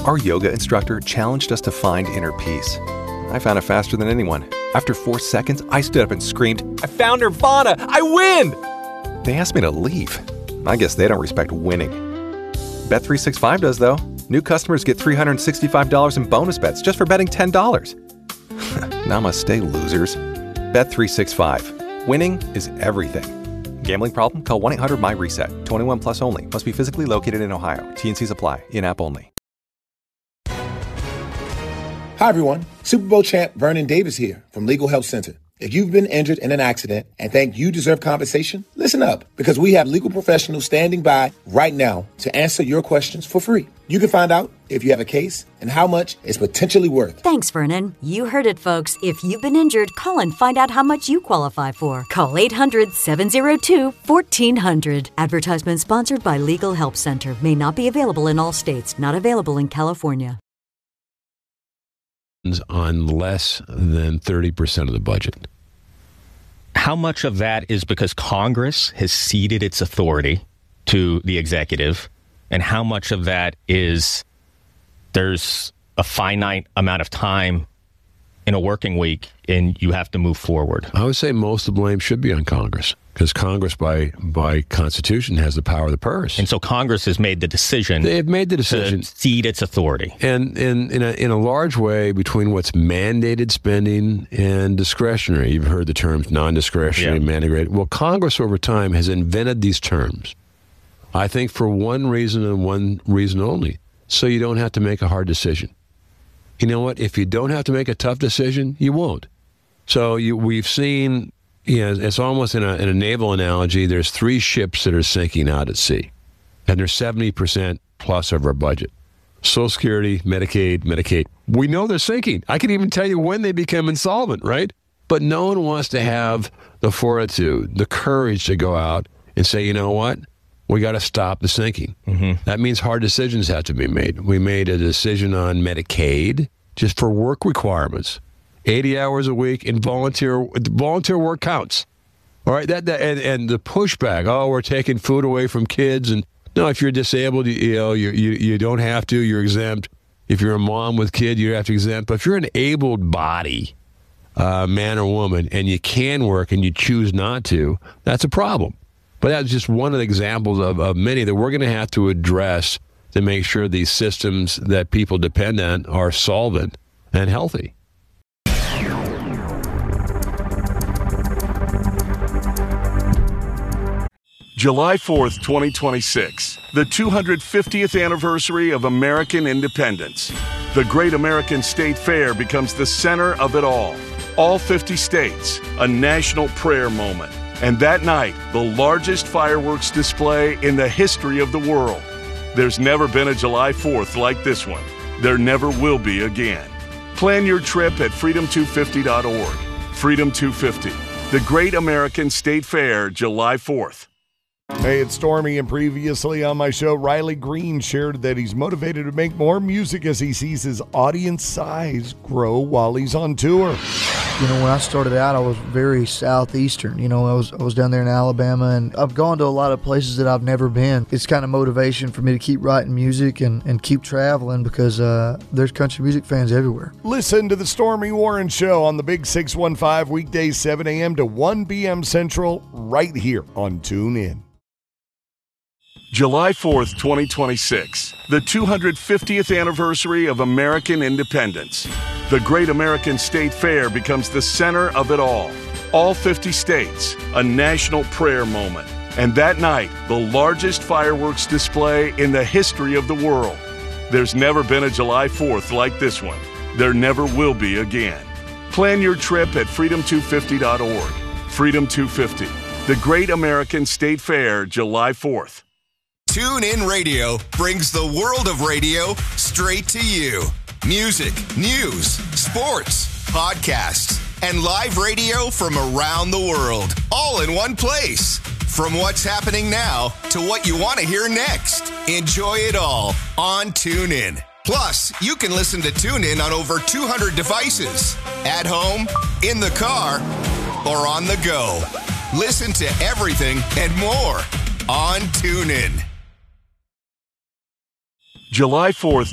Our yoga instructor challenged us to find inner peace. I found it faster than anyone. After 4 seconds, I stood up and screamed, "I found Nirvana! I win!" They asked me to leave. I guess they don't respect winning. Bet365 does, though. New customers get $365 in bonus bets just for betting $10. Namaste, losers. Bet365. Winning is everything. Gambling problem? Call 1-800-MY-RESET. 21 plus only. Must be physically located in Ohio. T&Cs apply. In-app only. Hi, everyone. Super Bowl champ Vernon Davis here from Legal Help Center. If you've been injured in an accident and think you deserve compensation, listen up, because we have legal professionals standing by right now to answer your questions for free. You can find out if you have a case and how much it's potentially worth. Thanks, Vernon. You heard it, folks. If you've been injured, call and find out how much you qualify for. Call 800-702-1400. Advertisement sponsored by Legal Help Center. May not be available in all states. Not available in California. On less than 30% of the budget. How much of that is because Congress has ceded its authority to the executive, and how much of that is there's a finite amount of time in a working week and you have to move forward? I would say most of the blame should be on Congress, because Congress, by Constitution, has the power of the purse. And so Congress has made the decision. They've made the decision to cede its authority. And in a large way, between what's mandated spending and discretionary. You've heard the terms non-discretionary, mandated. Well, Congress over time has invented these terms, I think, for one reason and one reason only, so you don't have to make a hard decision. You know what? If you don't have to make a tough decision, you won't. So we've seen, it's almost in a naval analogy, there's 3 ships that are sinking out at sea, and they're 70% plus of our budget. Social Security, Medicaid. We know they're sinking. I can even tell you when they become insolvent, right? But no one wants to have the fortitude, the courage to go out and say, you know what? We got to stop the sinking. Mm-hmm. That means hard decisions have to be made. We made a decision on Medicaid just for work requirements. 80 hours a week in volunteer work counts. All right, and the pushback, we're taking food away from kids. And no, if you're disabled, you don't have to. You're exempt. If you're a mom with kid, you have to exempt. But if you're an able body, man or woman, and you can work and you choose not to, that's a problem. But that's just one of the examples of many that we're going to have to address to make sure these systems that people depend on are solvent and healthy. July 4th, 2026, the 250th anniversary of American independence. The Great American State Fair becomes the center of it all. All 50 states, a national prayer moment. And that night, the largest fireworks display in the history of the world. There's never been a July 4th like this one. There never will be again. Plan your trip at freedom250.org. Freedom 250, the Great American State Fair, July 4th. Hey, it's Stormy, and previously on my show, Riley Green shared that he's motivated to make more music as he sees his audience size grow while he's on tour. You know, when I started out, I was very southeastern. You know, I was down there in Alabama, and I've gone to a lot of places that I've never been. It's kind of motivation for me to keep writing music and keep traveling, because there's country music fans everywhere. Listen to the Stormy Warren Show on the Big 615, weekdays 7 a.m. to 1 p.m. Central, right here on TuneIn. July 4th, 2026, the 250th anniversary of American independence. The Great American State Fair becomes the center of it all. All 50 states, a national prayer moment. And that night, the largest fireworks display in the history of the world. There's never been a July 4th like this one. There never will be again. Plan your trip at freedom250.org. Freedom 250, the Great American State Fair, July 4th. TuneIn Radio brings the world of radio straight to you. Music, news, sports, podcasts, and live radio from around the world, all in one place. From what's happening now to what you want to hear next. Enjoy it all on TuneIn. Plus, you can listen to TuneIn on over 200 devices. At home, in the car, or on the go. Listen to everything and more on TuneIn. July 4th,